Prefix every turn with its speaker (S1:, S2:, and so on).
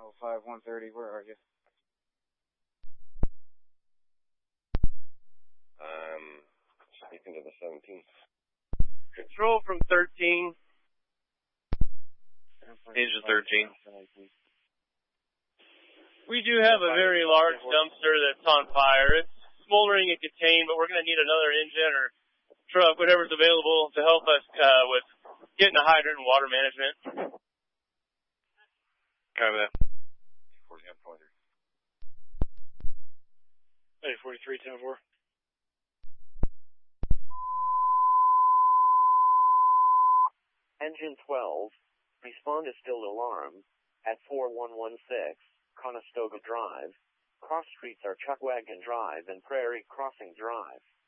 S1: 130, where are you?
S2: Speaking to the 17th.
S3: Control from 13.
S2: Engine 13.
S3: We do have a very large dumpster that's on fire. It's smoldering and contained, but we're going to need another engine or truck, whatever's available, to help us with getting a hydrant and water management.
S2: Copy that.
S3: 43, 10-4.
S4: Engine 12, respond to stilled alarm at 4116 Conestoga Drive. Cross streets are Chuckwagon Drive and Prairie Crossing Drive.